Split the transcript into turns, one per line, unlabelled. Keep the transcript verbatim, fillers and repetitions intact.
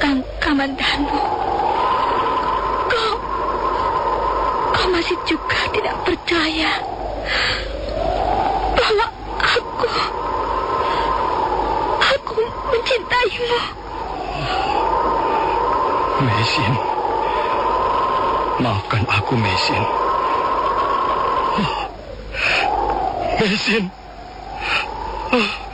Kang Kamandanu, kau, kau masih juga tidak percaya bahwa aku, aku mencintaimu.
Mesin, maafkan aku, Mesin. Oh, Mesin. Oh.